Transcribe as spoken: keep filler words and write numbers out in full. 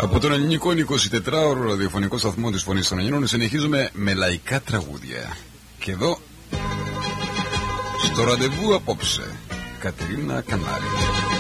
Από τον ελληνικό εικοσιτετράωρο ραδιοφωνικό σταθμό της Φωνής των Ελλήνων συνεχίζουμε με λαϊκά τραγούδια. Και εδώ, στο ραντεβού απόψε, Κατερίνα Κανάρη.